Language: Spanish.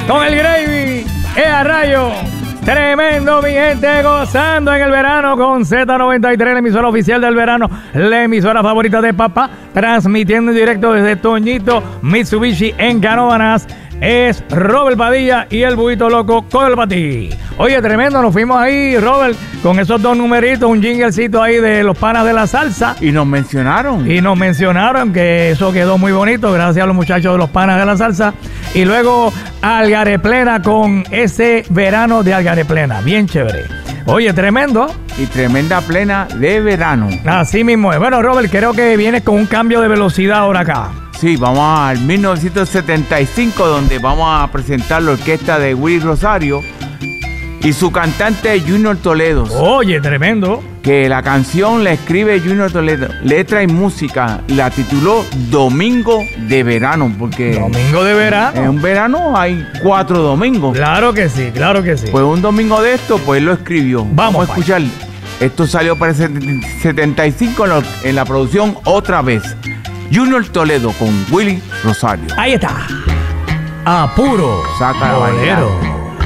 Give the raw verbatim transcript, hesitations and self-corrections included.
con el gravy. ¡Eh, a rayo! Tremendo, mi gente, gozando en el verano con Z noventa y tres, la emisora oficial del verano, la emisora favorita de papá, transmitiendo en directo desde Toñito Mitsubishi en Canóvanas. Es Robert Padilla y el Buito Loco con el Patí. Oye, tremendo, nos fuimos ahí, Robert, con esos dos numeritos, un jinglecito ahí de los panas de la salsa. Y nos mencionaron. Y nos mencionaron que eso quedó muy bonito, gracias a los muchachos de los panas de la salsa. Y luego Algareplena con ese verano de Algareplena, bien chévere. Oye, tremendo. Y tremenda plena de verano. Así mismo es. Bueno, Robert, creo que vienes con un cambio de velocidad ahora acá. Sí, vamos al mil novecientos setenta y cinco, donde vamos a presentar la orquesta de Willy Rosario y su cantante Junior Toledo. Oye, tremendo. Que la canción la escribe Junior Toledo, letra y música, la tituló Domingo de Verano, porque Domingo de Verano. en un verano hay cuatro domingos. Claro que sí, claro que sí. Pues un domingo de esto, pues él lo escribió. Vamos, Vamos a pa. escuchar. Esto salió para el setenta y cinco en, lo- en la producción Otra Vez. Junior Toledo con Willy Rosario. Ahí está. A puro Saca la bolero. bailada.